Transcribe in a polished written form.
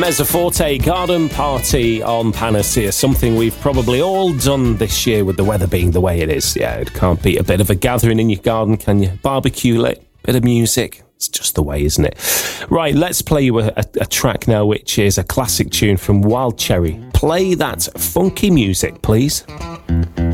Mezzoforte Garden Party on Panacea, something we've probably all done this year with the weather being the way it is. Yeah, it can't beat a bit of a gathering in your garden, can you? Barbecue lit, bit of music. It's just the way, isn't it? Right, let's play you a track now, which is a classic tune from Wild Cherry. Play that funky music, please.